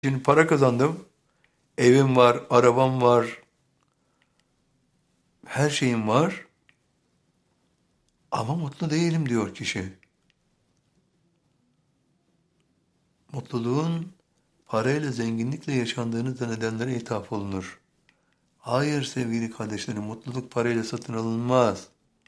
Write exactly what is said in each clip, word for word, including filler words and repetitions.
Şimdi para kazandım. Evim var, arabam var, her şeyim var. Ama mutlu değilim diyor kişi. Mutluluğun parayla, zenginlikle yaşandığını zannedenlere ithaf olunur. Hayır sevgili kardeşlerim, mutluluk parayla satın alınmaz.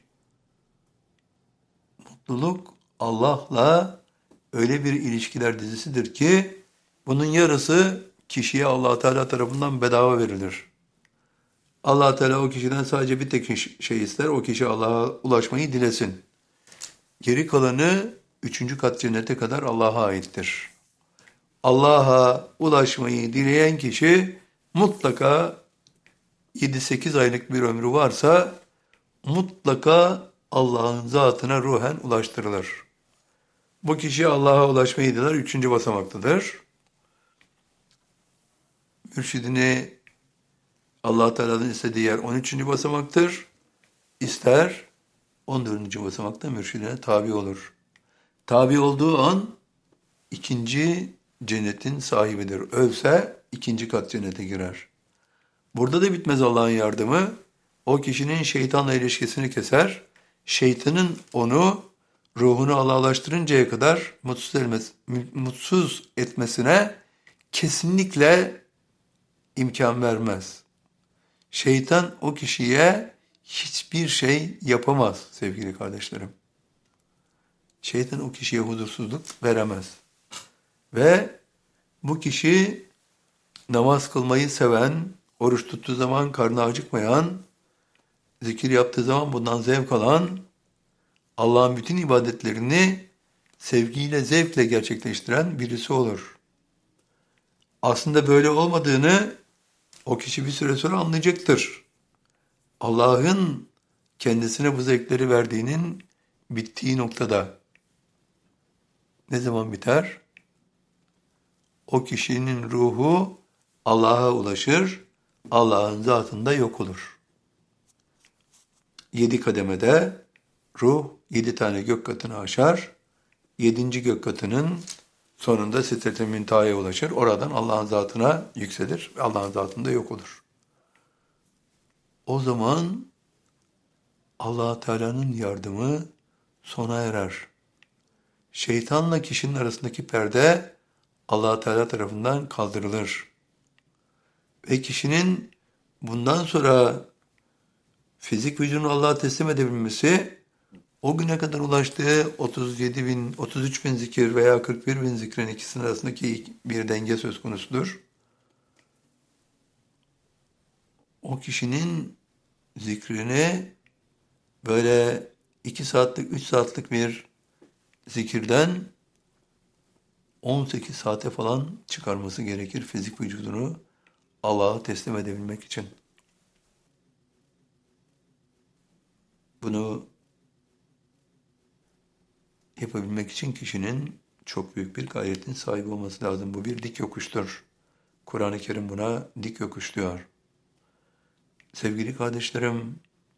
Mutluluk Allah'la öyle bir ilişkiler dizisidir ki bunun yarısı kişiye Allah Teala tarafından bedava verilir. Allah Teala o kişiden sadece bir tek şey ister, o kişi Allah'a ulaşmayı dilesin. Geri kalanı üçüncü kat cennete kadar Allah'a aittir. Allah'a ulaşmayı dileyen kişi mutlaka yedi sekiz aylık bir ömrü varsa mutlaka Allah'ın zatına ruhen ulaştırılır. Bu kişi Allah'a ulaşmayı diler, üçüncü basamaktadır. Mürşidini Allah Teala'nın istediği yer on üçüncü basamaktır. İster on dördüncü basamakta mürşidine tabi olur. Tabi olduğu an ikinci cennetin sahibidir. Ölse ikinci kat cennete girer. Burada da bitmez Allah'ın yardımı. O kişinin şeytanla ilişkisini keser. Şeytanın onu ruhunu Allah'laştırıncaya kadar mutsuz, etmez, mutsuz etmesine kesinlikle imkan vermez. Şeytan o kişiye hiçbir şey yapamaz sevgili kardeşlerim. Şeytan o kişiye huzursuzluk veremez. Ve bu kişi namaz kılmayı seven, oruç tuttuğu zaman karnı acıkmayan, zikir yaptığı zaman bundan zevk alan, Allah'ın bütün ibadetlerini sevgiyle, zevkle gerçekleştiren birisi olur. Aslında böyle olmadığını o kişi bir süre sonra anlayacaktır. Allah'ın kendisine bu zevkleri verdiğinin bittiği noktada. Ne zaman biter? O kişinin ruhu Allah'a ulaşır, Allah'ın zatında yok olur. Yedi kademede ruh yedi tane gök katını aşar, yedinci gök katının sonunda Sidret-i Münteha'ya ulaşır. Oradan Allah'ın zatına yükselir, Allah'ın zatında yok olur. O zaman Allah Teala'nın yardımı sona erer. Şeytanla kişinin arasındaki perde Allah Teala tarafından kaldırılır. Ve kişinin bundan sonra fizik vücudunu Allah'a teslim edebilmesi, o güne kadar ulaştığı otuz yedi bin, otuz üç bin zikir veya kırk bir bin zikrin ikisinin arasındaki bir denge söz konusudur. O kişinin zikrini böyle iki saatlik, üç saatlik bir zikirden on sekiz saate falan çıkarması gerekir fizik vücudunu Allah'a teslim edebilmek için. Bunu yapabilmek için kişinin çok büyük bir gayretin sahibi olması lazım. Bu bir dik yokuştur. Kur'an-ı Kerim buna dik yokuş diyor. Sevgili kardeşlerim,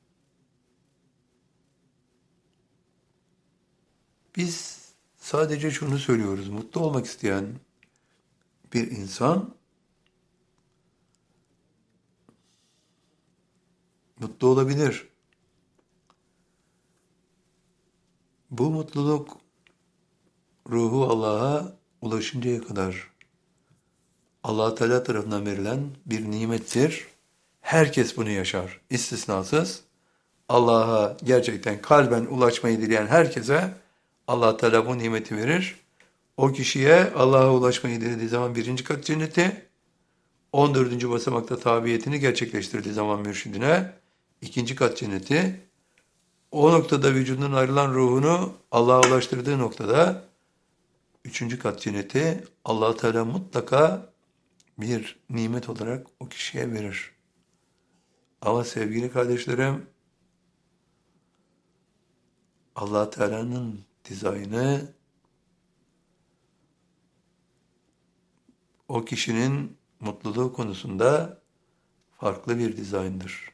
biz sadece şunu söylüyoruz. Mutlu olmak isteyen bir insan mutlu olabilir. Bu mutluluk ruhu Allah'a ulaşıncaya kadar Allah Teala tarafından verilen bir nimettir. Herkes bunu yaşar, istisnasız. Allah'a gerçekten kalben ulaşmayı dileyen herkese Allah Teala bu nimeti verir. O kişiye Allah'a ulaşmayı dilediği zaman birinci kat cenneti, on dördüncü basamakta tabiyetini gerçekleştirdiği zaman mürşidine ikinci kat cenneti, o noktada vücudunun ayrılan ruhunu Allah'a ulaştırdığı noktada üçüncü kat cenneti Allah Teala mutlaka bir nimet olarak o kişiye verir. Ama sevgili kardeşlerim, Allah Teala'nın dizaynı o kişinin mutluluğu konusunda farklı bir dizayndır.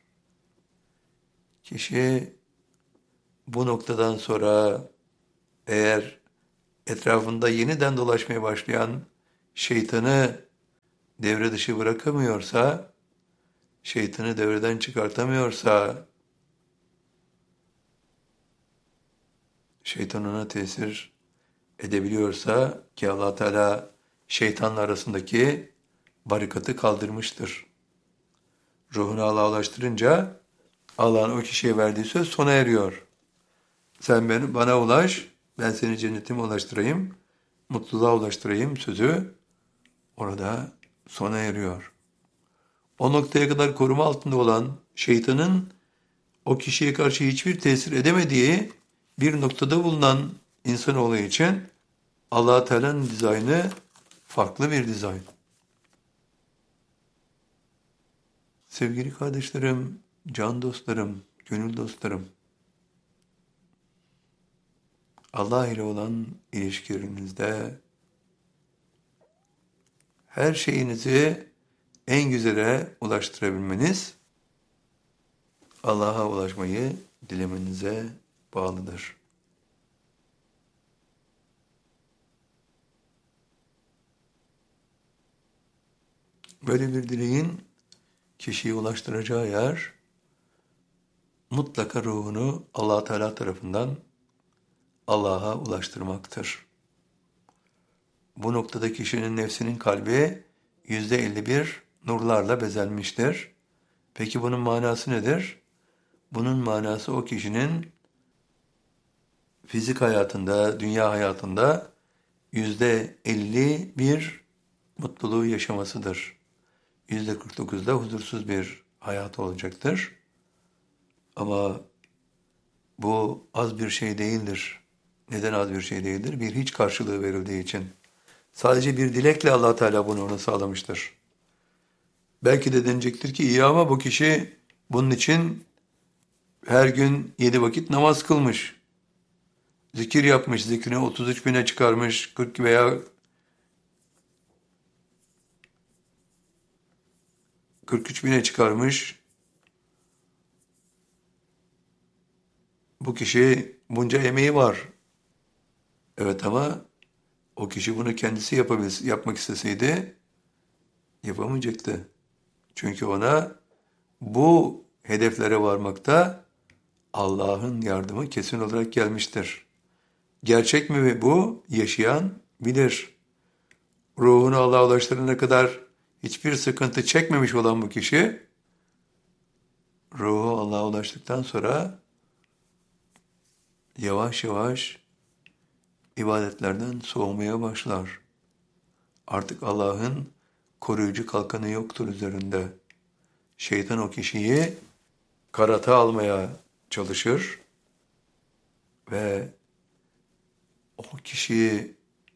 Kişi bu noktadan sonra eğer etrafında yeniden dolaşmaya başlayan şeytanı devre dışı bırakamıyorsa, şeytanı devreden çıkartamıyorsa, şeytan ona tesir edebiliyorsa ki Allah Teala şeytanla arasındaki barikatı kaldırmıştır. Ruhunu Allah'a ulaştırınca Allah'ın o kişiye verdiği söz sona eriyor. Sen beni, bana ulaş, ben seni cennetime ulaştırayım, mutluluğa ulaştırayım sözü orada sona eriyor. O noktaya kadar koruma altında olan şeytanın o kişiye karşı hiçbir tesir edemediği bir noktada bulunan insanoğlu için Allah Teala'nın dizaynı farklı bir dizayn. Sevgili kardeşlerim, can dostlarım, gönül dostlarım, Allah ile olan ilişkilerinizde her şeyinizi en güzele ulaştırabilmeniz, Allah'a ulaşmayı dilemenize bağlıdır. Böyle bir dileğin kişiyi ulaştıracağı yer, mutlaka ruhunu Allah Teala tarafından Allah'a ulaştırmaktır. Bu noktada kişinin nefsinin kalbi yüzde elli bir nurlarla bezenmiştir. Peki bunun manası nedir? Bunun manası o kişinin fizik hayatında, dünya hayatında yüzde elli bir mutluluğu yaşamasıdır. Yüzde kırk dokuzda huzursuz bir hayat olacaktır. Ama bu az bir şey değildir. Neden az bir şey değildir? Bir hiç karşılığı verildiği için. Sadece bir dilekle Allah Teala bunu ona sağlamıştır. Belki de denecektir ki iyi ama bu kişi bunun için her gün yedi vakit namaz kılmış. Zikir yapmış, zikrini otuz üç bine çıkarmış, kırk veya kırk üç bine çıkarmış. Bu kişi bunca emeği var. Evet ama o kişi bunu kendisi yapabil- yapmak isteseydi yapamayacaktı. Çünkü ona bu hedeflere varmakta Allah'ın yardımı kesin olarak gelmiştir. Gerçek mi bu? Yaşayan bilir. Ruhunu Allah'a ulaştırana kadar hiçbir sıkıntı çekmemiş olan bu kişi, ruhu Allah'a ulaştıktan sonra yavaş yavaş ibadetlerden soğumaya başlar. Artık Allah'ın koruyucu kalkanı yoktur üzerinde. Şeytan o kişiyi karata almaya çalışır ve o kişiyi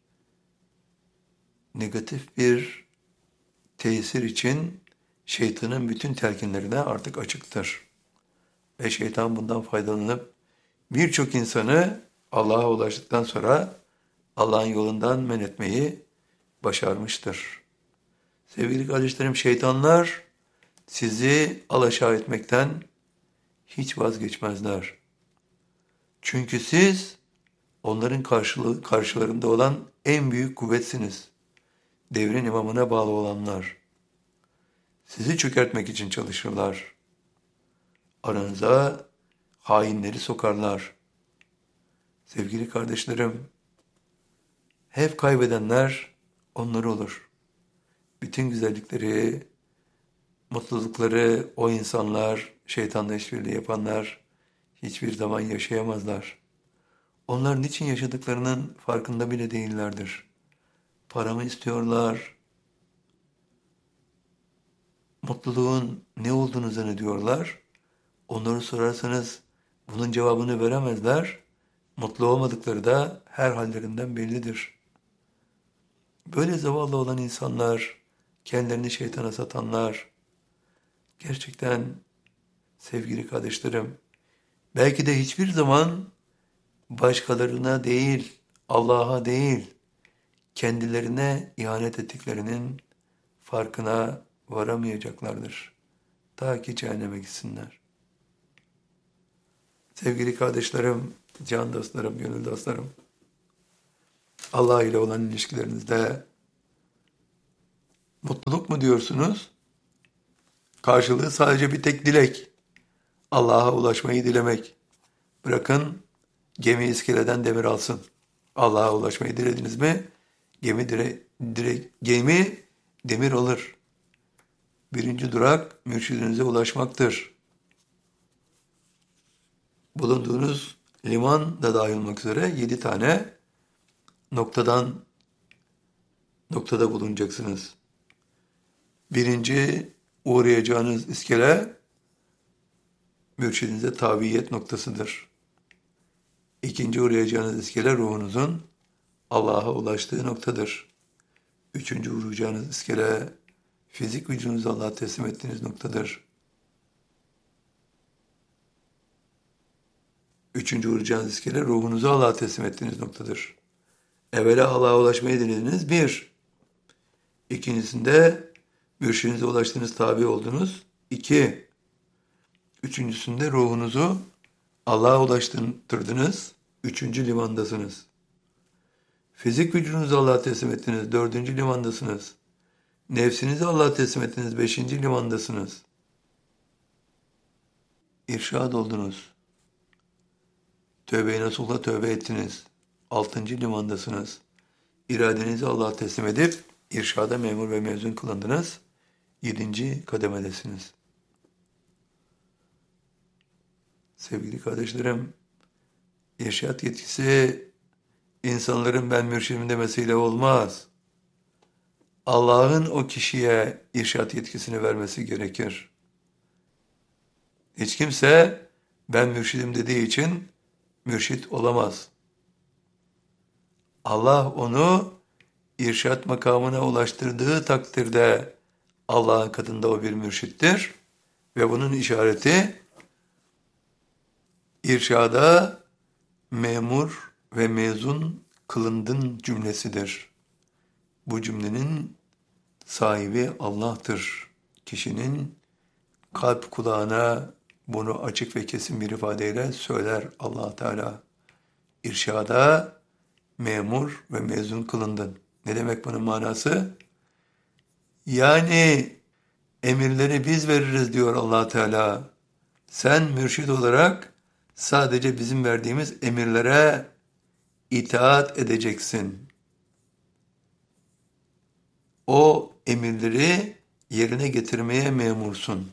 negatif bir tesir için şeytanın bütün telkinlerine artık açıktır. Ve şeytan bundan faydalanıp birçok insanı Allah'a ulaştıktan sonra Allah'ın yolundan men etmeyi başarmıştır. Sevgili kardeşlerim, şeytanlar sizi alaşağı etmekten hiç vazgeçmezler. Çünkü siz onların karşılığı, karşılarında olan en büyük kuvvetsiniz. Devrin imamına bağlı olanlar. Sizi çökertmek için çalışırlar. Aranıza hainleri sokarlar. Sevgili kardeşlerim, hep kaybedenler onlar olur. Bütün güzellikleri, mutlulukları o insanlar, şeytanla işbirliği yapanlar hiçbir zaman yaşayamazlar. Onlar niçin yaşadıklarının farkında bile değillerdir. Paramı istiyorlar, mutluluğun ne olduğunu zannediyorlar. Onları sorarsanız bunun cevabını veremezler. Mutlu olmadıkları da her hallerinden bellidir. Böyle zavallı olan insanlar, kendilerini şeytana satanlar, gerçekten sevgili kardeşlerim, belki de hiçbir zaman başkalarına değil, Allah'a değil, kendilerine ihanet ettiklerinin farkına varamayacaklardır. Ta ki cehenneme gitsinler. Sevgili kardeşlerim, can dostlarım, gönül dostlarım, Allah ile olan ilişkilerinizde mutluluk mu mu diyorsunuz? Karşılığı sadece bir tek dilek. Allah'a ulaşmayı dilemek. Bırakın gemi iskeleden demir alsın. Allah'a ulaşmayı dilediniz mi? Gemi dire, dire, gemi demir alır. Birinci durak mürşidinize ulaşmaktır. Bulunduğunuz liman da dahil olmak üzere yedi tane noktadan noktada bulunacaksınız. Birinci uğrayacağınız iskele mürşidinize tabiyet noktasıdır. İkinci uğrayacağınız iskele ruhunuzun Allah'a ulaştığı noktadır. Üçüncü uğrayacağınız iskele fizik vücudunuzu Allah'a teslim ettiğiniz noktadır. Üçüncü uğrayacağınız iskele ruhunuzu Allah'a teslim ettiğiniz noktadır. Evvela Allah'a ulaşmayı denediniz. Bir. İkincisinde mürşidinize ulaştığınız, tabi oldunuz. İki. Üçüncüsünde ruhunuzu Allah'a ulaştırdınız. Üçüncü limandasınız. Fizik vücudunuzu Allah'a teslim ettiniz. Dördüncü limandasınız. Nefsinizi Allah'a teslim ettiniz. Beşinci limandasınız. İrşad oldunuz. Tövbe-i nasuhla tövbe ettiniz. Altıncı limandasınız. İradenizi Allah'a teslim edip irşada memur ve mezun kılındınız. Yedinci kademedesiniz. Sevgili kardeşlerim, irşat yetkisi insanların ben mürşidim demesiyle olmaz. Allah'ın o kişiye irşat yetkisini vermesi gerekir. Hiç kimse ben mürşidim dediği için mürşit olamaz. Allah onu irşat makamına ulaştırdığı takdirde Allah'ın katında o bir mürşittir ve bunun işareti irşada memur ve mezun kılındın cümlesidir. Bu cümlenin sahibi Allah'tır. Kişinin kalp kulağına bunu açık ve kesin bir ifadeyle söyler Allah Teala. İrşada memur ve mezun kılındın. Ne demek bunun manası? Yani emirleri biz veririz diyor Allah Teala. Sen mürşid olarak sadece bizim verdiğimiz emirlere itaat edeceksin. O emirleri yerine getirmeye memursun.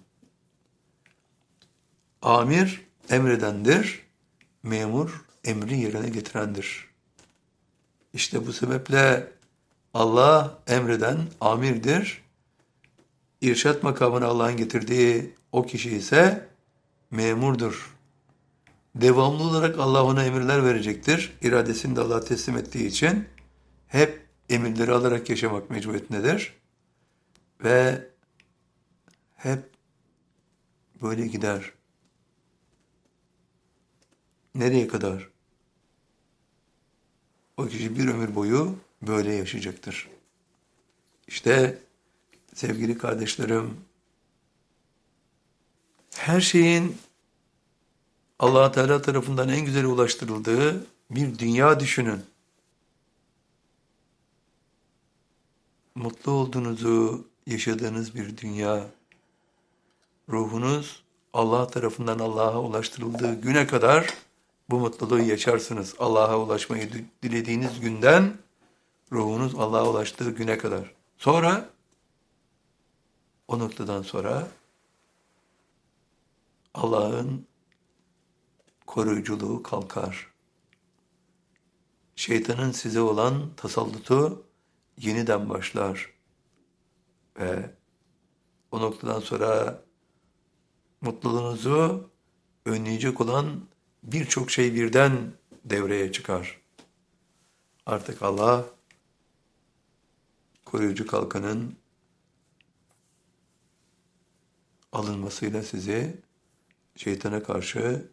Amir emredendir, memur emri yerine getirendir. İşte bu sebeple Allah emreden amirdir. İrşat makamına Allah'ın getirdiği o kişi ise memurdur. Devamlı olarak Allah ona emirler verecektir. İradesini de Allah'a teslim ettiği için hep emirleri alarak yaşamak mecburiyetindedir. Ve hep böyle gider. Nereye kadar? O kişi bir ömür boyu böyle yaşayacaktır. İşte sevgili kardeşlerim, her şeyin Allah Teala tarafından en güzel ulaştırıldığı bir dünya düşünün. Mutlu olduğunuzu yaşadığınız bir dünya. Ruhunuz Allah tarafından Allah'a ulaştırıldığı güne kadar bu mutluluğu yaşarsınız. Allah'a ulaşmayı dilediğiniz günden ruhunuz Allah'a ulaştığı güne kadar. Sonra o noktadan sonra Allah'ın koruyuculuğu kalkar. Şeytanın size olan tasallutu yeniden başlar. Ve o noktadan sonra mutluluğunuzu önleyecek olan birçok şey birden devreye çıkar. Artık Allah koruyucu kalkanın alınmasıyla sizi şeytana karşı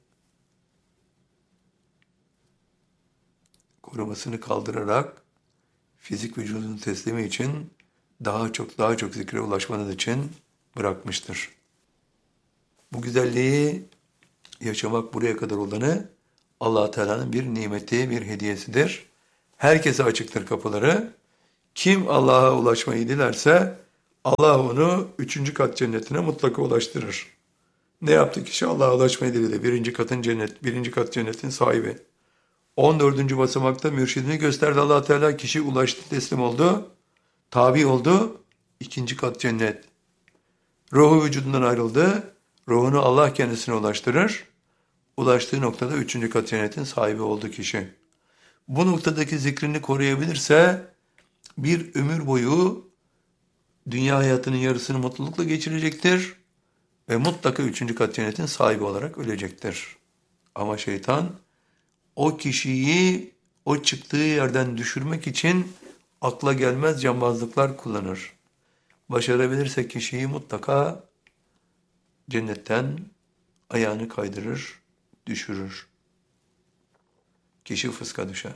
korumasını kaldırarak fizik vücudunun teslimi için daha çok daha çok zikre ulaşmanız için bırakmıştır. Bu güzelliği yaşamak buraya kadar olanı Allah Teala'nın bir nimeti, bir hediyesidir. Herkese açıktır kapıları. Kim Allah'a ulaşmayı dilerse Allah onu üçüncü kat cennetine mutlaka ulaştırır. Ne yaptı kişi? Allah'a ulaşmayı diledi. Birinci katın cennet, birinci kat cennetin sahibi. On dördüncü basamakta mürşidini gösterdi Allah Teala. Kişi ulaştı, teslim oldu, tabi oldu. İkinci kat cennet. Ruhu vücudundan ayrıldı. Ruhunu Allah kendisine ulaştırır. Ulaştığı noktada üçüncü kat cennetin sahibi oldu kişi. Bu noktadaki zikrini koruyabilirse bir ömür boyu dünya hayatının yarısını mutlulukla geçirecektir ve mutlaka üçüncü kat cennetin sahibi olarak ölecektir. Ama şeytan o kişiyi o çıktığı yerden düşürmek için akla gelmez cambazlıklar kullanır. Başarabilirse kişiyi mutlaka cennetten ayağını kaydırır, düşürür. Kişi fıska düşer.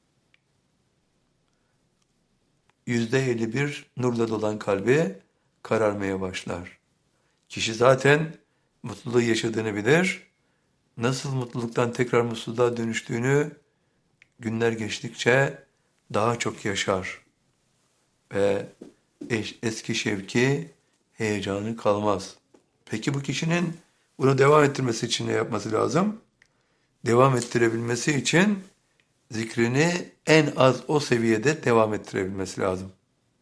Yüzde elli bir nurla dolan kalbi kararmaya başlar. Kişi zaten mutluluğu yaşadığını bilir. Nasıl mutluluktan tekrar mutsuzluğa dönüştüğünü günler geçtikçe daha çok yaşar. Ve eski şevki, heyecanı kalmaz. Peki bu kişinin bunu devam ettirmesi için ne yapması lazım? Devam ettirebilmesi için zikrini en az o seviyede devam ettirebilmesi lazım.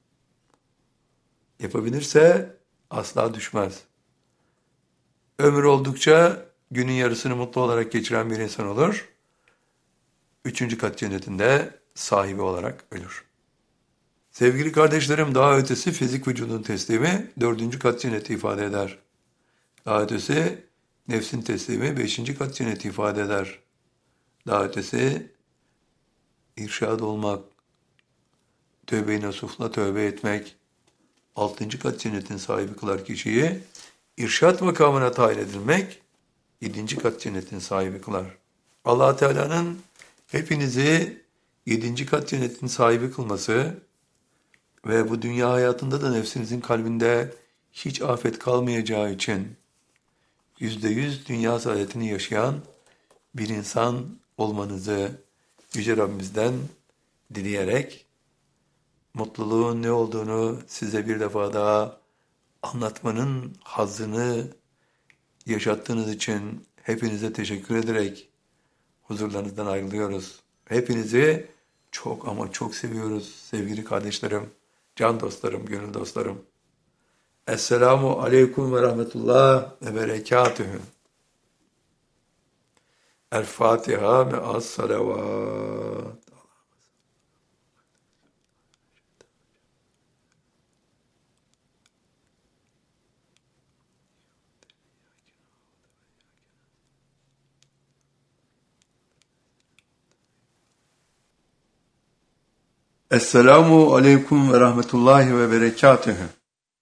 Yapabilirse asla düşmez. Ömür oldukça günün yarısını mutlu olarak geçiren bir insan olur. Üçüncü kat cennetinde sahibi olarak ölür. Sevgili kardeşlerim, daha ötesi fizik vücudun teslimi dördüncü kat cenneti ifade eder. Daha ötesi nefsin teslimi beşinci kat cenneti ifade eder. Daha ötesi irşad olmak, tövbe-i nasuhla tövbe etmek, altıncı kat cennetin sahibi kılar kişiyi, irşad makamına tayin edilmek, yedinci kat cennetin sahibi kılar. Allah Teala'nın hepinizi yedinci kat cennetin sahibi kılması ve bu dünya hayatında da nefsinizin kalbinde hiç afet kalmayacağı için yüzde yüz dünya saadetini yaşayan bir insan olmanızı Yüce Rabbimizden dileyerek mutluluğun ne olduğunu size bir defa daha anlatmanın hazzını yaşattığınız için hepinize teşekkür ederek huzurlarınızdan ayrılıyoruz. Hepinizi çok ama çok seviyoruz sevgili kardeşlerim, can dostlarım, gönül dostlarım. Esselamu aleyküm ve rahmetullah ve berekatühü. El Fatiha me'as salavat. Esselamu aleyküm ve rahmetullahi ve berekatühü.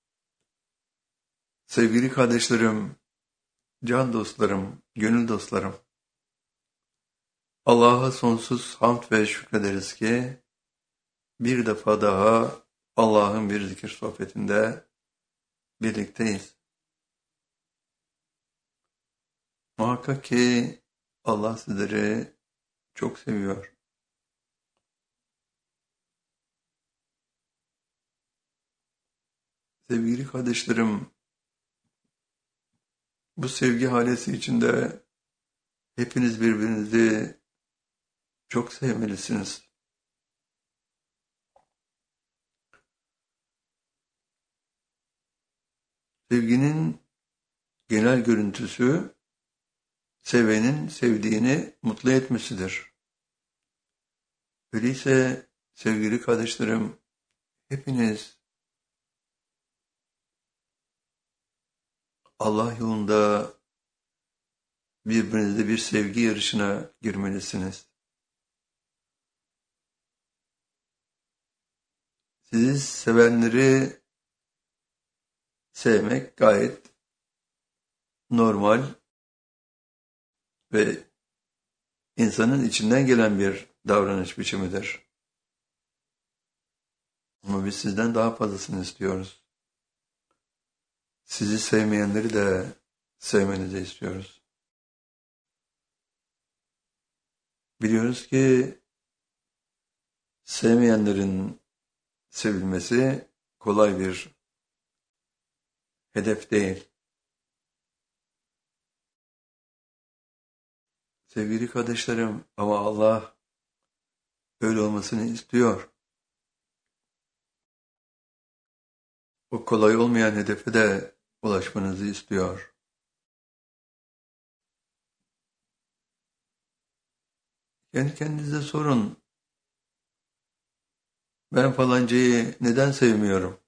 Sevgili kardeşlerim, can dostlarım, gönül dostlarım. Allah'a sonsuz hamd ve şükrederiz ki bir defa daha Allah'ın bir zikir sohbetinde birlikteyiz. Muhakkak ki Allah sizleri çok seviyor. Sevgili kardeşlerim, bu sevgi halesi içinde hepiniz birbirinizi çok sevmelisiniz. Sevginin genel görüntüsü sevenin sevdiğini mutlu etmesidir. Öyleyse sevgili kardeşlerim, hepiniz Allah yolunda birbirinizle bir sevgi yarışına girmelisiniz. Sizi sevenleri sevmek gayet normal ve insanın içinden gelen bir davranış biçimidir. Ama biz sizden daha fazlasını istiyoruz. Sizi sevmeyenleri de sevmenizi istiyoruz. Biliyoruz ki sevmeyenlerin sevilmesi kolay bir hedef değil. Sevgili kardeşlerim, ama Allah öyle olmasını istiyor. O kolay olmayan hedefe de ulaşmanızı istiyor. Kendi kendinize sorun. Ben falancayı neden sevmiyorum?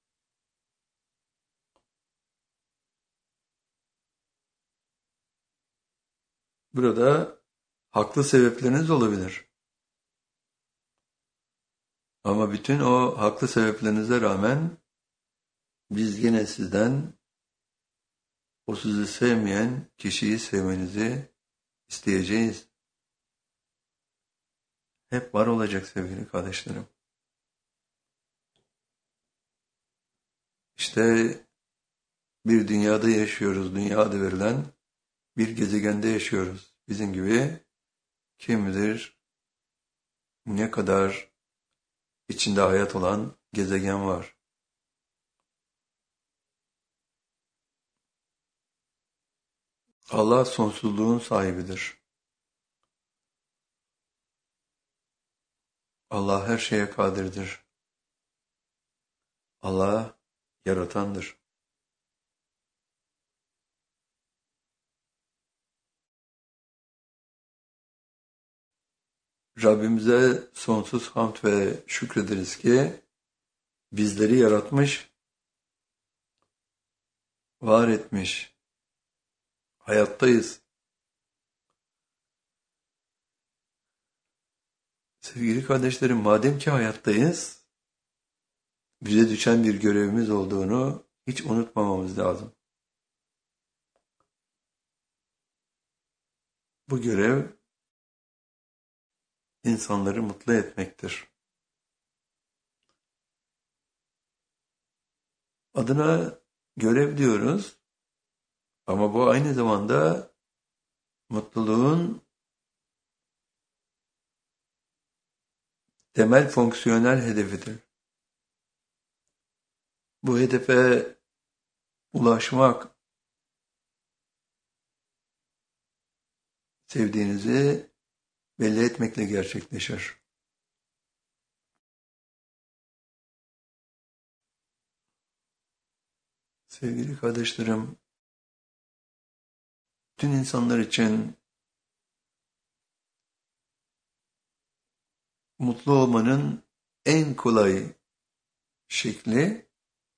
Burada haklı sebepleriniz olabilir. Ama bütün o haklı sebeplerinize rağmen biz yine sizden o sizi sevmeyen kişiyi sevmenizi isteyeceğiz. Hep var olacak sevgili kardeşlerim. İşte bir dünyada yaşıyoruz, dünya adı verilen bir gezegende yaşıyoruz. Bizim gibi kim bilir ne kadar içinde hayat olan gezegen var. Allah sonsuzluğun sahibidir. Allah her şeye kadirdir. Allah yaratandır. Rabbimize sonsuz hamd ve şükrederiz ki bizleri yaratmış, var etmiş, hayattayız. Sevgili kardeşlerim, madem ki hayattayız, bize düşen bir görevimiz olduğunu hiç unutmamamız lazım. Bu görev insanları mutlu etmektir. Adına görev diyoruz ama bu aynı zamanda mutluluğun temel fonksiyonel hedefidir. Bu hedefe ulaşmak, sevdiğinizi belli etmekle gerçekleşir. Sevgili kardeşlerim, bütün insanlar için mutlu olmanın en kolay şekli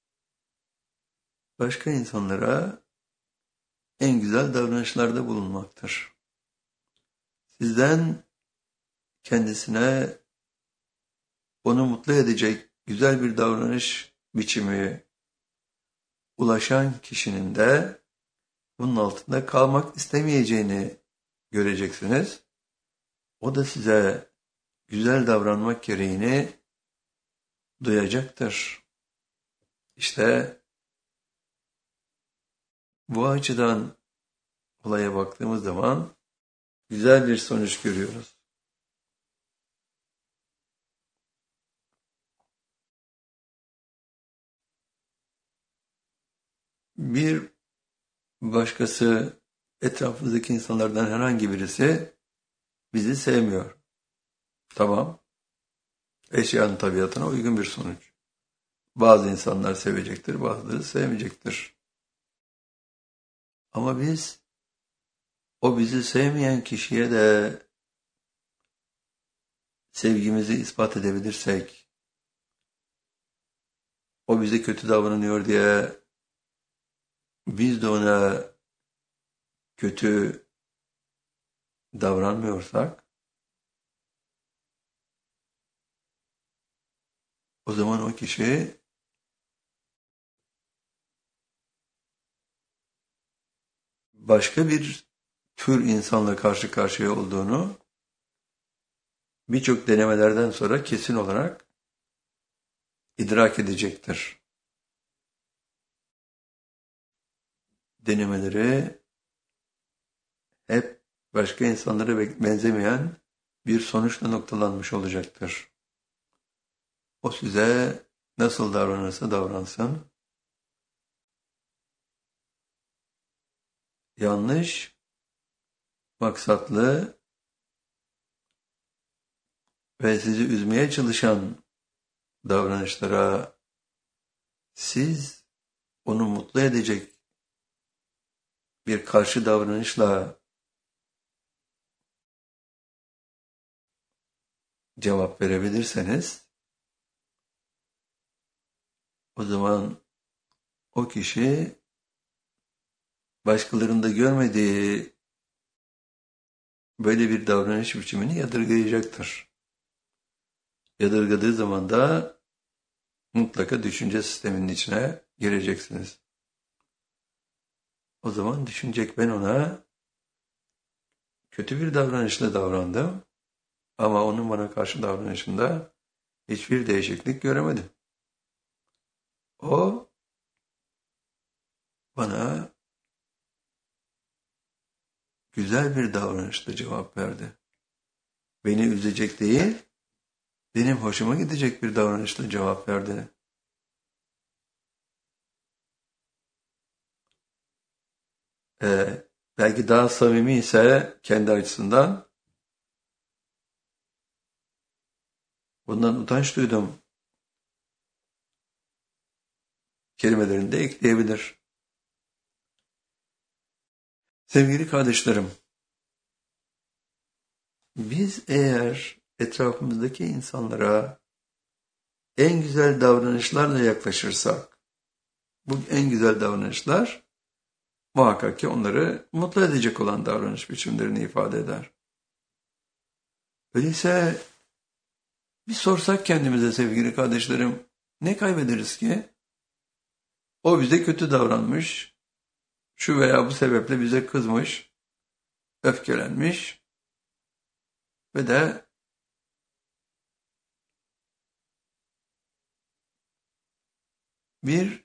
başka insanlara en güzel davranışlarda bulunmaktır. Sizden kendisine onu mutlu edecek güzel bir davranış biçimi ulaşan kişinin de bunun altında kalmak istemeyeceğini göreceksiniz. O da size güzel davranmak gereğini duyacaktır. İşte bu açıdan olaya baktığımız zaman güzel bir sonuç görüyoruz. Bir başkası, etrafımızdaki insanlardan herhangi birisi bizi sevmiyor. Tamam. Eşyanın tabiatına uygun bir sonuç. Bazı insanlar sevecektir, bazıları sevmeyecektir. Ama biz o bizi sevmeyen kişiye de sevgimizi ispat edebilirsek, o bize kötü davranıyor diye biz de ona kötü davranmıyorsak, o zaman o kişi başka bir tür insanla karşı karşıya olduğunu birçok denemelerden sonra kesin olarak idrak edecektir. Denemeleri hep başka insanlara benzemeyen bir sonuçla noktalanmış olacaktır. O size nasıl davranırsa davransın, yanlış, maksatlı ve sizi üzmeye çalışan davranışlara siz onu mutlu edecek bir karşı davranışla cevap verebilirseniz, o zaman o kişi başkalarında görmediği böyle bir davranış biçimini yadırgayacaktır. Yadırgadığı zaman da mutlaka düşünce sisteminin içine gireceksiniz. O zaman düşünecek, ben ona kötü bir davranışla davrandım ama onun bana karşı davranışında hiçbir değişiklik göremedim. O bana güzel bir davranışla cevap verdi. Beni üzecek değil, benim hoşuma gidecek bir davranışla cevap verdi. Ee, belki daha samimi ise kendi açısından bundan utanç duydum kelimelerini de ekleyebilir. Sevgili kardeşlerim, biz eğer etrafımızdaki insanlara en güzel davranışlarla yaklaşırsak, bu en güzel davranışlar muhakkak ki onları mutlu edecek olan davranış biçimlerini ifade eder. Öyleyse bir sorsak kendimize sevgili kardeşlerim, ne kaybederiz ki? O bize kötü davranmış, şu veya bu sebeple bize kızmış, öfkelenmiş ve de bir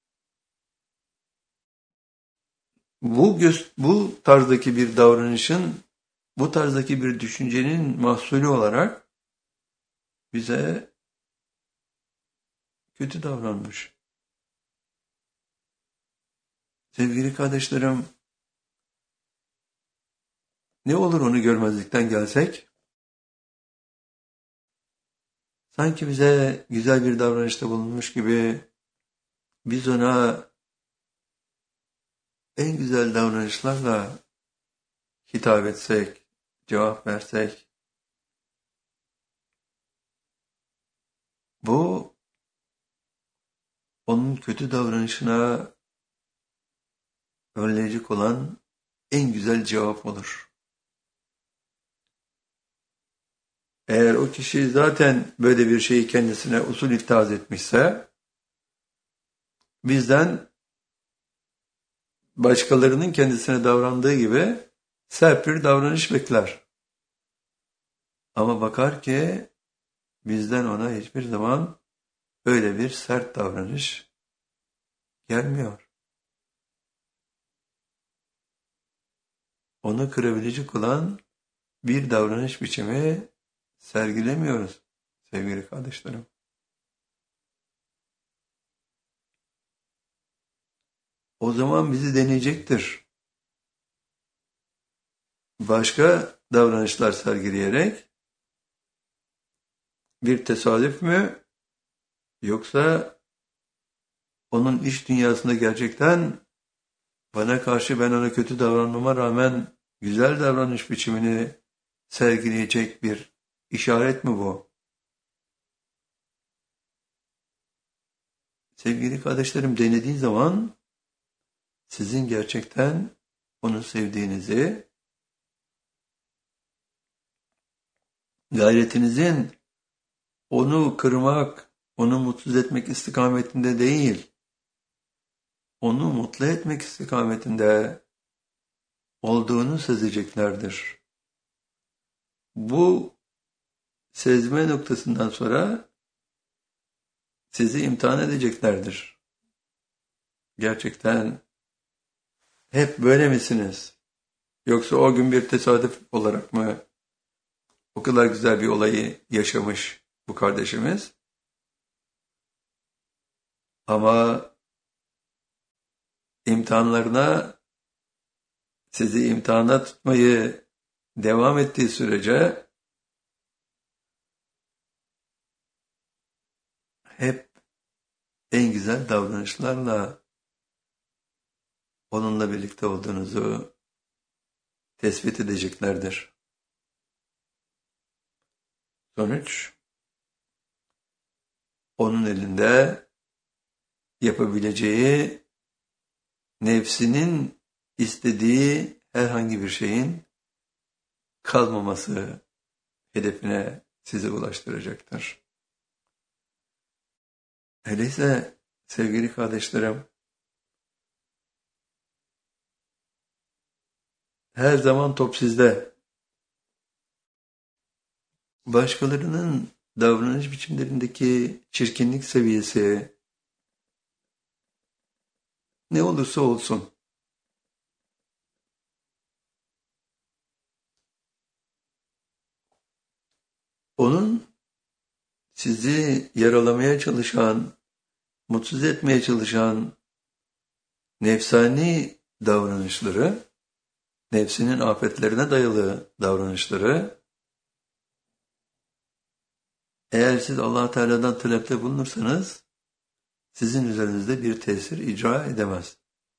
bu göz, bu tarzdaki bir davranışın, bu tarzdaki bir düşüncenin mahsulü olarak bize kötü davranmış. Sevgili kardeşlerim, ne olur onu görmezlikten gelsek? Sanki bize güzel bir davranışta bulunmuş gibi biz ona en güzel davranışlarla hitap etsek, cevap versek, bu onun kötü davranışına önleyecek olan en güzel cevap olur. Eğer o kişi zaten böyle bir şeyi kendisine usul ittihaz etmişse, bizden başkalarının kendisine davrandığı gibi sert bir davranış bekler. Ama bakar ki bizden ona hiçbir zaman öyle bir sert davranış gelmiyor. Onu kırabilecek olan bir davranış biçimi sergilemiyoruz sevgili kardeşlerim. O zaman bizi deneyecektir. Başka davranışlar sergileyerek bir tesadüf mü, yoksa onun iç dünyasında gerçekten bana karşı, ben ona kötü davranmama rağmen güzel davranış biçimini sergileyecek bir işaret mi bu? Sevgili kardeşlerim, denediği zaman sizin gerçekten onu sevdiğinizi, gayretinizin onu kırmak, onu mutsuz etmek istikametinde değil, onu mutlu etmek istikametinde olduğunu sezeceklerdir. Bu sezme noktasından sonra sizi imtihan edeceklerdir. Gerçekten hep böyle misiniz? Yoksa o gün bir tesadüf olarak mı o kadar güzel bir olayı yaşamış bu kardeşimiz? Ama imtihanlarına sizi imtihana tutmayı devam ettiği sürece hep en güzel davranışlarla onunla birlikte olduğunuzu tespit edeceklerdir. Sonuç, onun elinde yapabileceği, nefsinin istediği herhangi bir şeyin kalmaması hedefine sizi ulaştıracaktır. Öyleyse sevgili kardeşlerim, her zaman top sizde. Başkalarının davranış biçimlerindeki çirkinlik seviyesi ne olursa olsun, onun sizi yaralamaya çalışan, mutsuz etmeye çalışan nefsani davranışları, nefsinin afetlerine dayalı davranışları, eğer siz Allah Teala'dan talepte bulunursanız, sizin üzerinizde bir tesir icra edemez.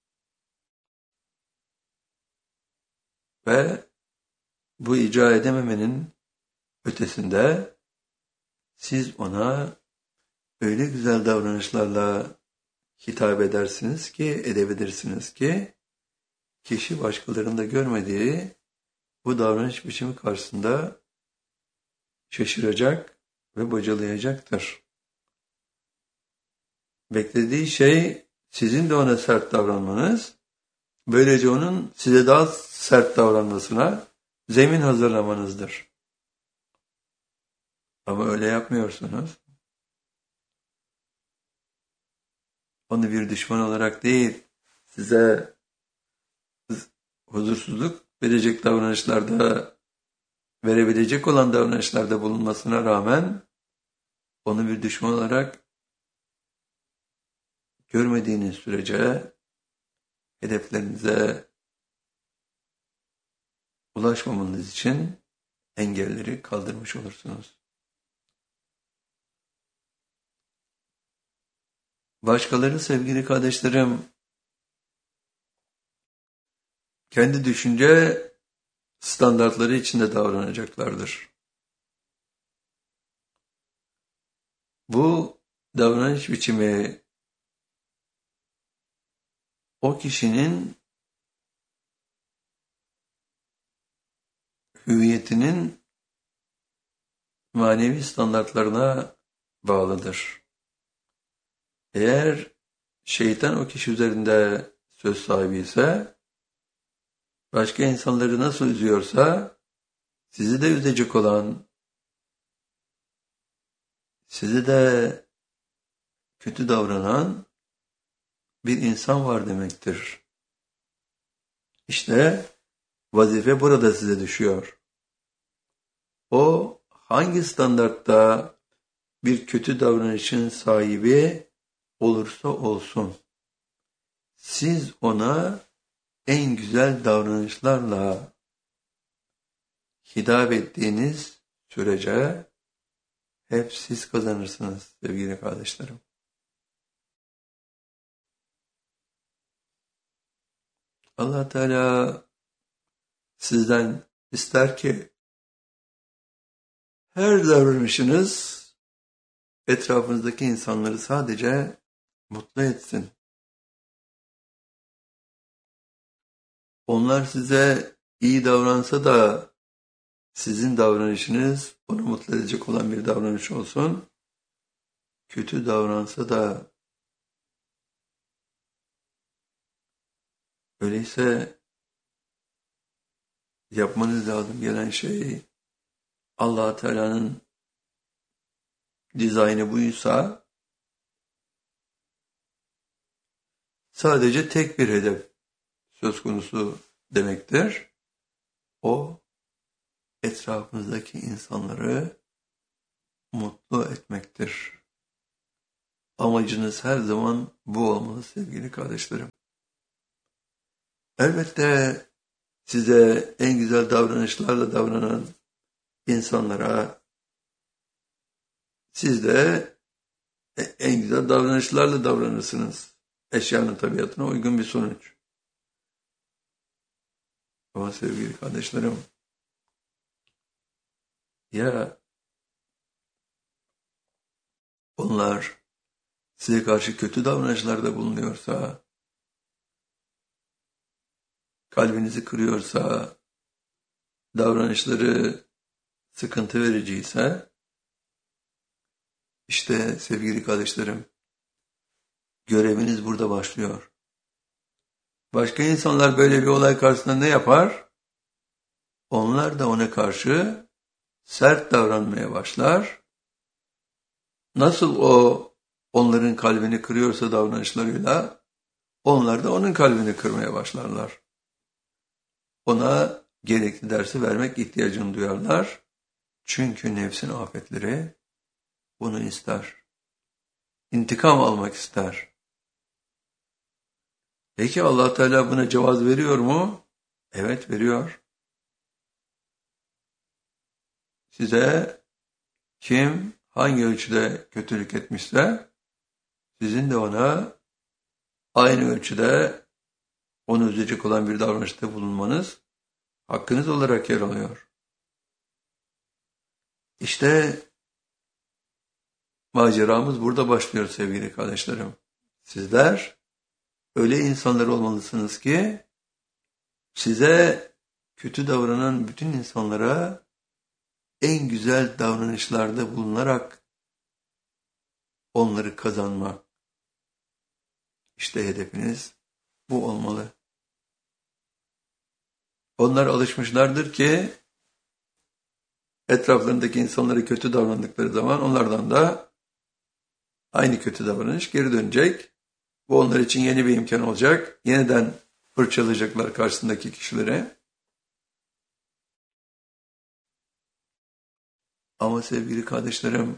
Ve bu icra edememenin ötesinde, siz ona öyle güzel davranışlarla hitap edersiniz ki, edebilirsiniz ki, kişi başkalarında görmediği bu davranış biçimi karşısında şaşıracak ve bocalayacaktır. Beklediği şey sizin de ona sert davranmanız, böylece onun size daha sert davranmasına zemin hazırlamanızdır. Ama öyle yapmıyorsunuz. Onu bir düşman olarak değil, size huzursuzluk verecek davranışlarda, verebilecek olan davranışlarda bulunmasına rağmen, onu bir düşman olarak görmediğiniz sürece hedeflerinize ulaşmamanız için engelleri kaldırmış olursunuz. Başkaları sevgili kardeşlerim, kendi düşünce standartları içinde davranacaklardır. Bu davranış biçimi o kişinin hüviyetinin manevi standartlarına bağlıdır. Eğer şeytan o kişi üzerinde söz sahibi ise, başka insanları nasıl üzüyorsa, sizi de üzecek olan, sizi de kötü davranan bir insan var demektir. İşte vazife burada size düşüyor. O hangi standartta bir kötü davranışın sahibi olursa olsun, siz ona en güzel davranışlarla hitap ettiğiniz sürece hep siz kazanırsınız sevgili kardeşlerim. Allah Teala sizden ister ki her davranışınız etrafınızdaki insanları sadece mutlu etsin. Onlar size iyi davransa da sizin davranışınız onu mutlu edecek olan bir davranış olsun. Kötü davransa da öyleyse yapmanız lazım gelen şey, Allah Teala'nın dizaynı buysa sadece tek bir hedef söz konusu demektir. O etrafınızdaki insanları mutlu etmektir. Amacınız her zaman bu olmalı sevgili kardeşlerim. Elbette size en güzel davranışlarla davranan insanlara siz de en güzel davranışlarla davranırsınız. Eşyanın tabiatına uygun bir sonuç. Ama sevgili kardeşlerim, ya onlar size karşı kötü davranışlarda bulunuyorsa, kalbinizi kırıyorsa, davranışları sıkıntı vericiyse, işte sevgili kardeşlerim, göreviniz burada başlıyor. Başka insanlar böyle bir olay karşısında ne yapar? Onlar da ona karşı sert davranmaya başlar. Nasıl o onların kalbini kırıyorsa davranışlarıyla, onlar da onun kalbini kırmaya başlarlar. Ona gerekli dersi vermek ihtiyacını duyarlar. Çünkü nefsin afetleri bunu ister. İntikam almak ister. Peki Allah Teala buna cevaz veriyor mu? Evet, veriyor. Size kim hangi ölçüde kötülük etmişse sizin de ona aynı ölçüde onu üzecek olan bir davranışta bulunmanız hakkınız olarak yer alıyor. İşte maceramız burada başlıyor sevgili kardeşlerim. Sizler öyle insanlar olmalısınız ki size kötü davranan bütün insanlara en güzel davranışlarda bulunarak onları kazanmak. İşte hedefiniz bu olmalı. Onlar alışmışlardır ki etraflarındaki insanlara kötü davrandıkları zaman onlardan da aynı kötü davranış geri dönecek. Bu onlar için yeni bir imkan olacak. Yeniden fırçalayacaklar karşısındaki kişilere. Ama sevgili kardeşlerim,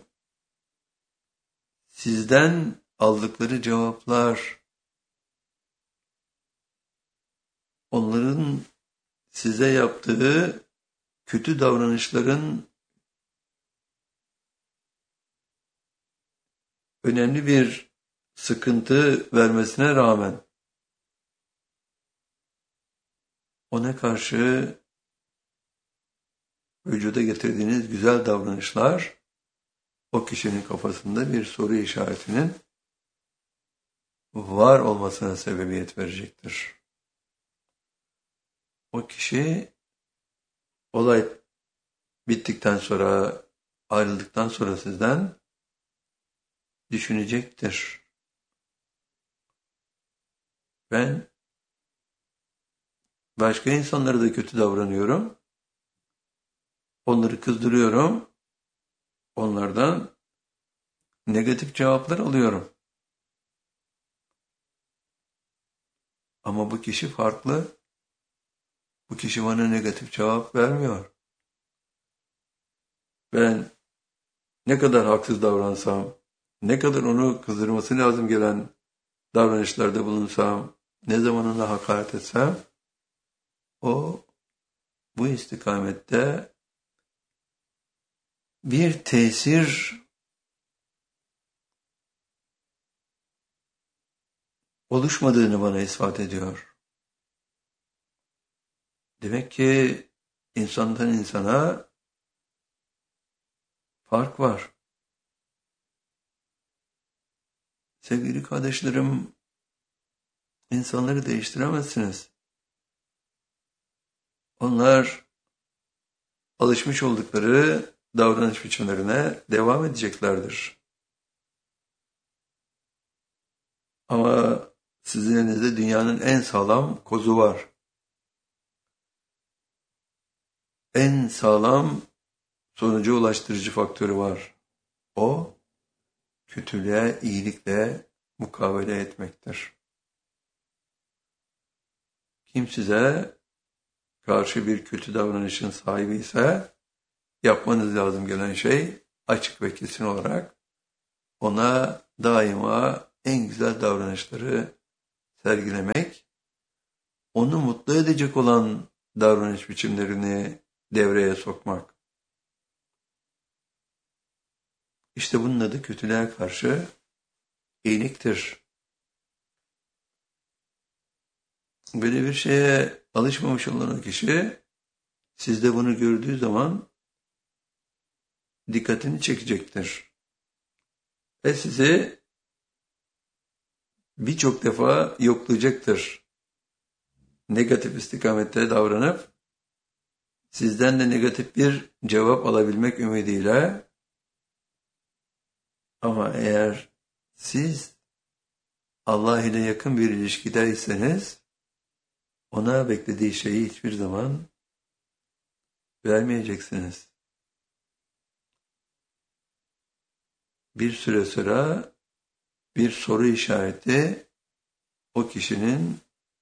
sizden aldıkları cevaplar, onların size yaptığı kötü davranışların önemli bir sıkıntı vermesine rağmen ona karşı vücuda getirdiğiniz güzel davranışlar o kişinin kafasında bir soru işaretinin var olmasına sebebiyet verecektir. O kişi olay bittikten sonra, ayrıldıktan sonra sizden düşünecektir. Ben başka insanlara da kötü davranıyorum. Onları kızdırıyorum. Onlardan negatif cevaplar alıyorum. Ama bu kişi farklı. Bu kişi bana negatif cevap vermiyor. Ben ne kadar haksız davransam, ne kadar onu kızdırması lazım gelen davranışlarda bulunsam, ne zaman ona hakaret etsem, o bu istikamette bir tesir oluşmadığını bana ispat ediyor. Demek ki insandan insana fark var. Sevgili kardeşlerim, insanları değiştiremezsiniz. Onlar alışmış oldukları davranış biçimlerine devam edeceklerdir. Ama sizin elinizde dünyanın en sağlam kozu var. En sağlam sonuca ulaştırıcı faktörü var. O, kötülüğe iyilikle mukabele etmektir. Kim size karşı bir kötü davranışın sahibi ise yapmanız lazım gelen şey açık ve kesin olarak ona daima en güzel davranışları sergilemek, onu mutlu edecek olan davranış biçimlerini devreye sokmak. İşte bunun adı kötülüğe karşı iyiliktir. Böyle bir şeye alışmamış olan o kişi, sizde bunu gördüğü zaman dikkatini çekecektir. Ve sizi birçok defa yoklayacaktır. Negatif istikamette davranıp, sizden de negatif bir cevap alabilmek ümidiyle, ama eğer siz Allah ile yakın bir ilişkideyseniz, ona beklediği şeyi hiçbir zaman vermeyeceksiniz. Bir süre sonra bir soru işareti o kişinin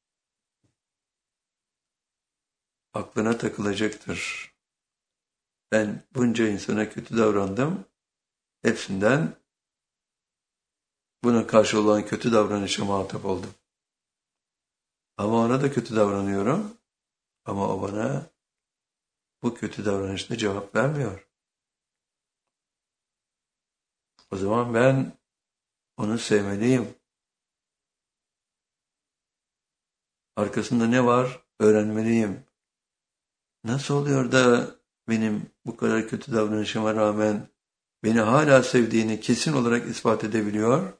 aklına takılacaktır. Ben bunca insana kötü davrandım, hepsinden buna karşı olan kötü davranışa muhatap oldum. Ama ona da kötü davranıyorum, ama o bana bu kötü davranışla cevap vermiyor. O zaman ben onu sevmeliyim. Arkasında ne var? Öğrenmeliyim. Nasıl oluyor da benim bu kadar kötü davranışıma rağmen beni hala sevdiğini kesin olarak ispat edebiliyor?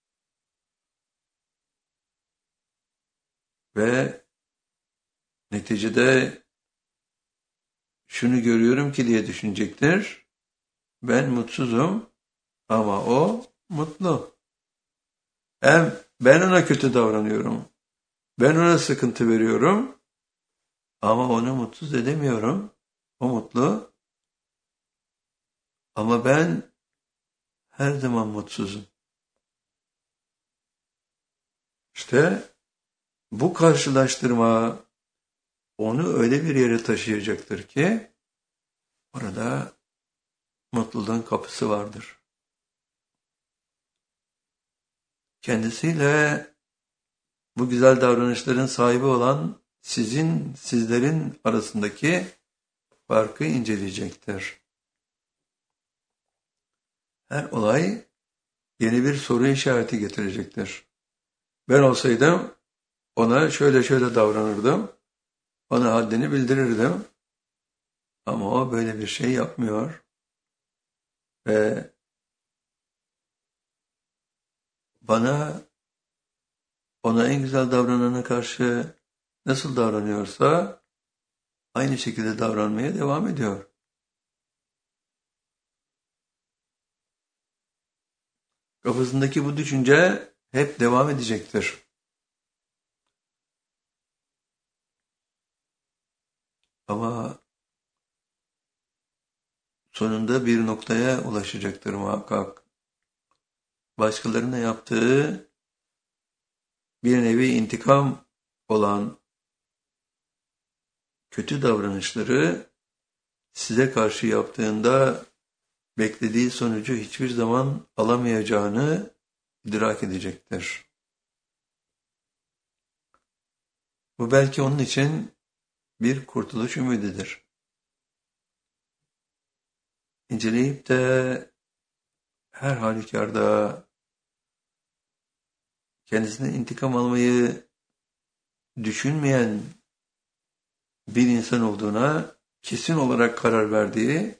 Ve neticede şunu görüyorum ki diye düşünecektir. Ben mutsuzum ama o mutlu. Hem ben ona kötü davranıyorum. Ben ona sıkıntı veriyorum. Ama onu mutsuz edemiyorum. O mutlu. Ama ben her zaman mutsuzum. İşte bu karşılaştırma onu öyle bir yere taşıyacaktır ki orada mutluluğun kapısı vardır. Kendisiyle bu güzel davranışların sahibi olan sizin, sizlerin arasındaki farkı inceleyecektir. Her olay yeni bir soru işareti getirecektir. Ben olsaydım ona şöyle şöyle davranırdım, ona haddini bildirirdim. Ama o böyle bir şey yapmıyor. Ve bana, ona en güzel davranana karşı nasıl davranıyorsa aynı şekilde davranmaya devam ediyor. Kafasındaki bu düşünce hep devam edecektir. Ama sonunda bir noktaya ulaşacaktır muhakkak. Başkalarına yaptığı bir nevi intikam olan kötü davranışları size karşı yaptığında beklediği sonucu hiçbir zaman alamayacağını idrak edecektir. Bu belki onun için bir kurtuluş ümididir. İnceleyip de her halükarda kendisine intikam almayı düşünmeyen bir insan olduğuna kesin olarak karar verdiği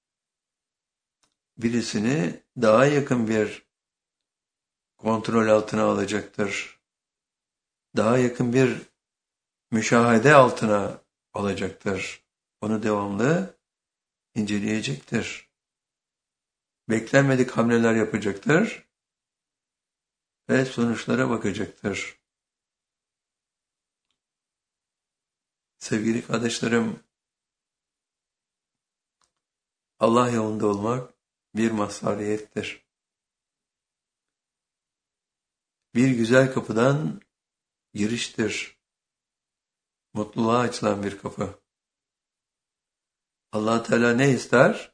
birisini daha yakın bir kontrol altına alacaktır. Daha yakın bir müşahede altına alacaktır. Onu devamlı inceleyecektir. Beklenmedik hamleler yapacaktır ve sonuçlara bakacaktır. Sevgili kardeşlerim, Allah yolunda olmak bir mazhariyettir. Bir güzel kapıdan giriştir. Mutluluğa açılan bir kapı. Allah Teala ne ister?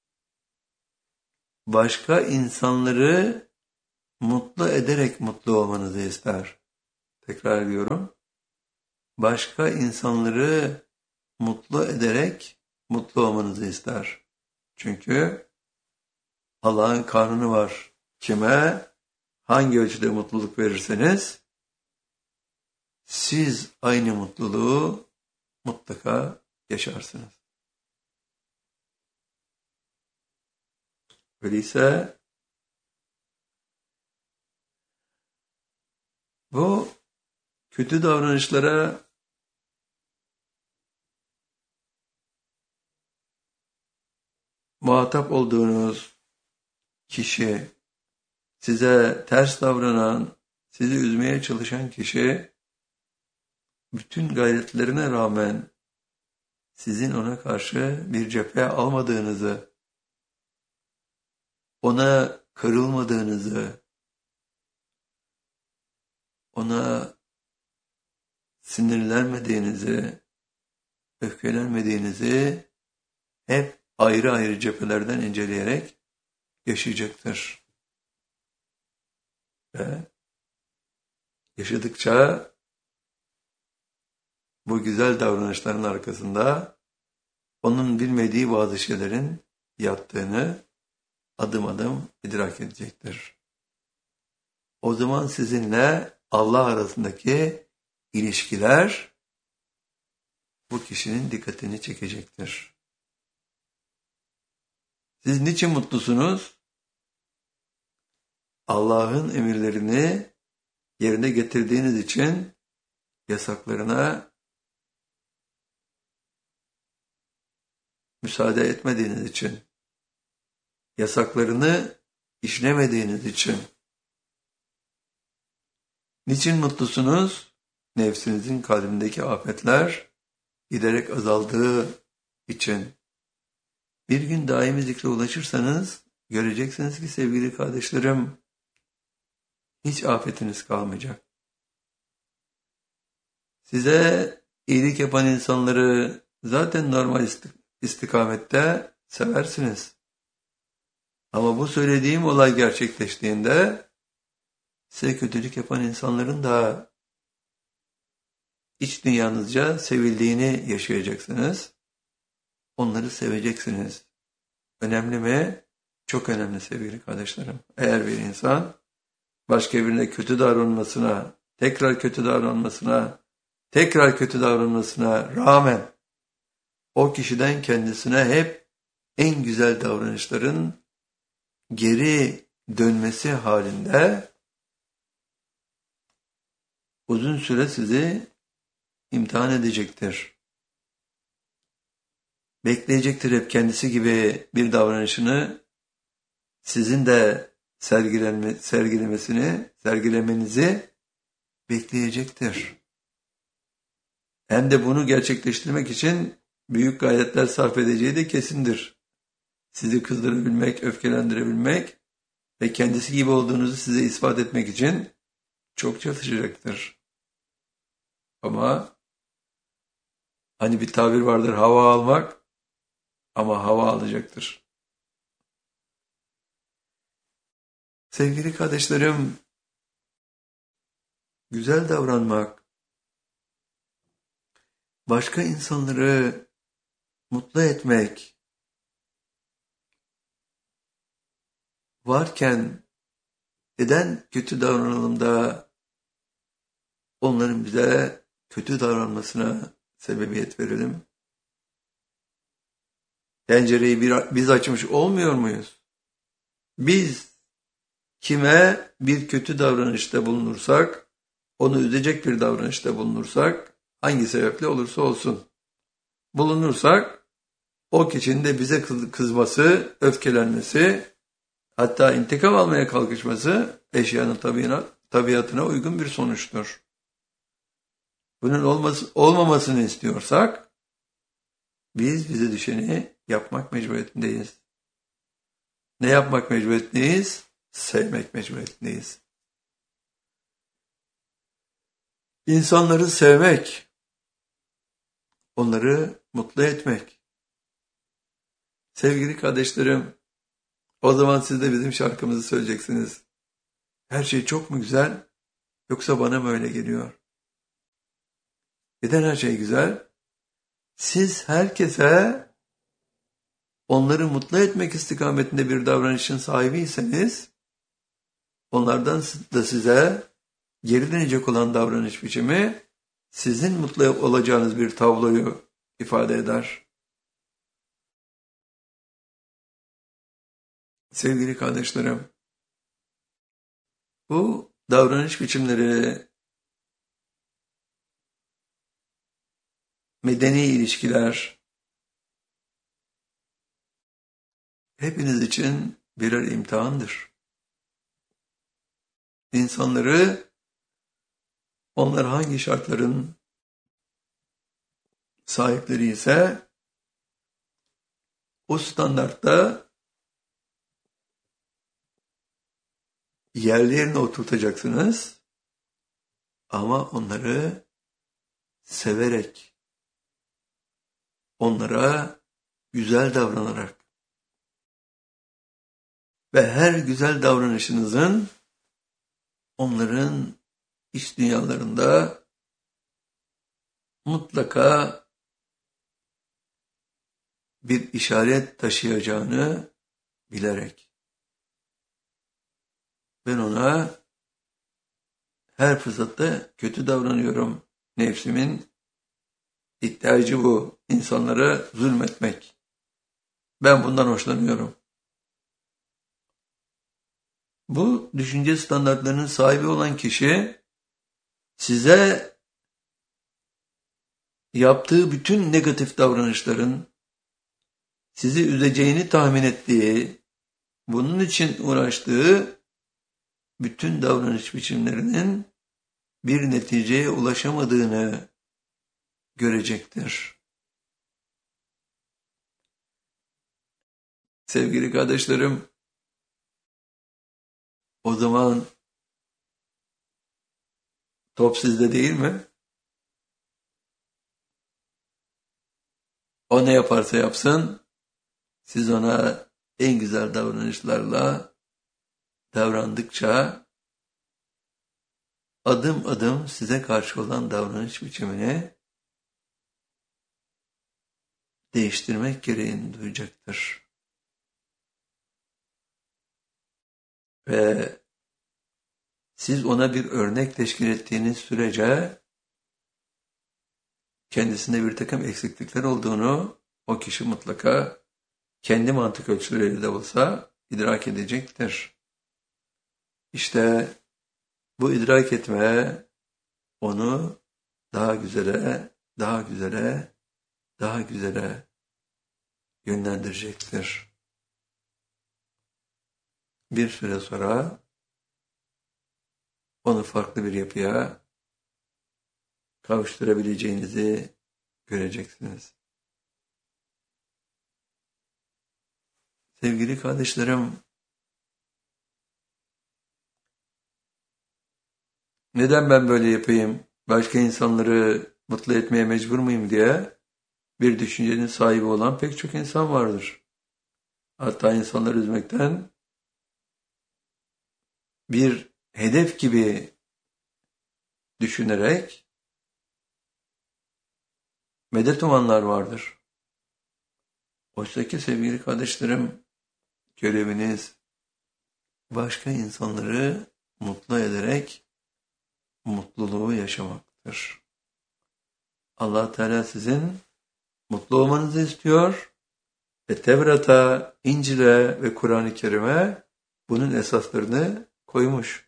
Başka insanları mutlu ederek mutlu olmanızı ister. Tekrar ediyorum. Başka insanları mutlu ederek mutlu olmanızı ister. Çünkü Allah'ın kanunu var. Kime hangi ölçüde mutluluk verirseniz siz aynı mutluluğu mutlaka yaşarsınız. Öyleyse bu kötü davranışlara muhatap olduğunuz kişi, size ters davranan, sizi üzmeye çalışan kişi, bütün gayretlerine rağmen sizin ona karşı bir cephe almadığınızı, ona kırılmadığınızı, ona sinirlenmediğinizi, öfkelenmediğinizi hep ayrı ayrı cephelerden inceleyerek yaşayacaktır. Ve yaşadıkça bu güzel davranışların arkasında onun bilmediği bazı şeylerin yattığını adım adım idrak edecektir. O zaman sizinle Allah arasındaki ilişkiler bu kişinin dikkatini çekecektir. Siz niçin mutlusunuz? Allah'ın emirlerini yerine getirdiğiniz için, yasaklarına müsaade etmediğiniz için, yasaklarını işlemediğiniz için. Niçin mutlusunuz? Nefsinizin kalbindeki afetler giderek azaldığı için. Bir gün daimi zikre ulaşırsanız göreceksiniz ki sevgili kardeşlerim, hiç afetiniz kalmayacak. Size iyilik yapan insanları zaten normal istikamette seversiniz. Ama bu söylediğim olay gerçekleştiğinde size kötülük yapan insanların da iç dünyanızca sevildiğini yaşayacaksınız. Onları seveceksiniz. Önemli mi? Çok önemli sevgili kardeşlerim. Eğer bir insan başka birine kötü davranmasına, tekrar kötü davranmasına, tekrar kötü davranmasına rağmen o kişiden kendisine hep en güzel davranışların geri dönmesi halinde uzun süre sizi imtihan edecektir. Bekleyecektir hep kendisi gibi bir davranışını sizin de sergilenme, sergilemesini, sergilemenizi bekleyecektir. Hem de bunu gerçekleştirmek için büyük gayretler sarf edeceği de kesindir. Sizi kızdırabilmek, öfkelendirebilmek ve kendisi gibi olduğunuzu size ispat etmek için çok çalışacaktır. Ama hani bir tabir vardır, hava almak, ama hava alacaktır. Sevgili kardeşlerim, güzel davranmak, başka insanları mutlu etmek varken neden kötü davranalım da onların bize kötü davranmasına sebebiyet verelim? Pencereyi biz açmış olmuyor muyuz? Biz kime bir kötü davranışta bulunursak, onu üzecek bir davranışta bulunursak, hangi sebeple olursa olsun bulunursak, o kişinin de bize kızması, öfkelenmesi, hatta intikam almaya kalkışması eşyanın tabiatına, tabiatına uygun bir sonuçtur. Bunun olması, olmamasını istiyorsak, biz bize düşeni yapmak mecburiyetindeyiz. Ne yapmak mecburiyetindeyiz? Sevmek mecburiyetindeyiz. İnsanları sevmek, onları mutlu etmek. Sevgili kardeşlerim, o zaman siz de bizim şarkımızı söyleyeceksiniz. Her şey çok mu güzel, yoksa bana mı öyle geliyor? Neden her şey güzel? Siz herkese onları mutlu etmek istikametinde bir davranışın sahibiyseniz, onlardan da size geri dönecek olan davranış biçimi sizin mutlu olacağınız bir tabloyu ifade eder. Sevgili kardeşlerim, bu davranış biçimleri, medeni ilişkiler hepiniz için birer imtihandır. İnsanları onlar hangi şartların sahipleri ise o standartta yerlerine oturtacaksınız ama onları severek, onlara güzel davranarak ve her güzel davranışınızın onların iç dünyalarında mutlaka bir işaret taşıyacağını bilerek. Ben ona her fırsatta kötü davranıyorum. Nefsimin ihtiyacı bu. İnsanlara zulmetmek. Ben bundan hoşlanıyorum. Bu düşünce standartlarının sahibi olan kişi size yaptığı bütün negatif davranışların sizi üzeceğini tahmin ettiği, bunun için uğraştığı bütün davranış biçimlerinin bir neticeye ulaşamadığını görecektir. Sevgili kardeşlerim, o zaman top sizde değil mi? O ne yaparsa yapsın, siz ona en güzel davranışlarla davrandıkça adım adım size karşı olan davranış biçimini değiştirmek gereğini duyacaktır. Ve siz ona bir örnek teşkil ettiğiniz sürece kendisinde bir takım eksiklikler olduğunu o kişi mutlaka kendi mantık ölçüleriyle de olsa idrak edecektir. İşte bu idrak etme onu daha güzele, daha güzele, daha güzele yönlendirecektir. Bir süre sonra onu farklı bir yapıya kavuşturabileceğinizi göreceksiniz. Sevgili kardeşlerim, neden ben böyle yapayım, başka insanları mutlu etmeye mecbur muyum diye bir düşüncenin sahibi olan pek çok insan vardır. Hatta insanları üzmekten bir hedef gibi düşünerek medet umanlar vardır. Oysa ki sevgili kardeşlerim, göreviniz başka insanları mutlu ederek mutluluğu yaşamaktır. Allah Teala sizin mutlu olmanızı istiyor ve Tevrat'a, İncil'e ve Kur'an-ı Kerim'e bunun esaslarını koymuş.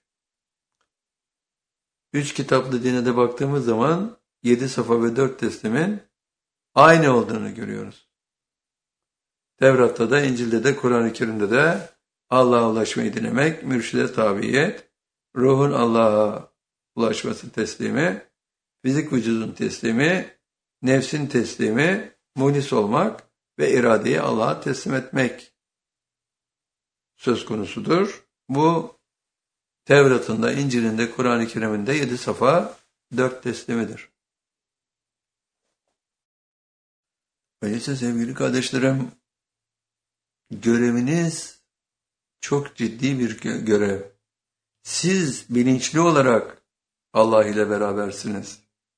Üç kitaplı dine de baktığımız zaman yedi safa ve dört teslimin aynı olduğunu görüyoruz. Tevrat'ta da, İncil'de de, Kur'an-ı Kerim'de de Allah'a ulaşmayı dilemek, mürşide tabiyet, ruhun Allah'a ulaşması teslimi, fizik vücudun teslimi, nefsin teslimi, muhlis olmak ve iradeyi Allah'a teslim etmek söz konusudur. Bu Tevrat'ın da, İncil'in de, Kur'an-ı Kerim'in de yedi safa, dört teslimidir. Öyleyse sevgili kardeşlerim, göreviniz çok ciddi bir görev. Siz bilinçli olarak Allah ile berabersiniz.